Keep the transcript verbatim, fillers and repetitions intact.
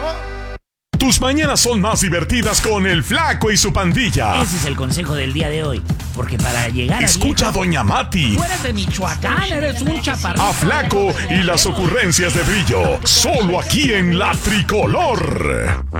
Tus mañanas son más divertidas con el Flaco y su pandilla. Ese es el consejo del día de hoy. Porque para llegar a Escucha a Doña Mati. Tú eres de Michoacán, eres un chaparrito. A Flaco y las ocurrencias de Brillo. Solo aquí en La Tricolor.